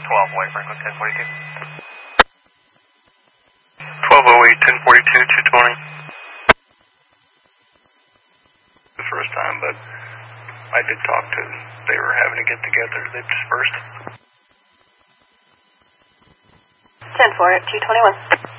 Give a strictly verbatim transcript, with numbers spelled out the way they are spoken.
twelve away, Franklin, ten forty-two. twelve oh eight, ten forty-two, two twenty. The first time, but I did talk to them. They were having to get together. They dispersed. ten four, two twenty-one.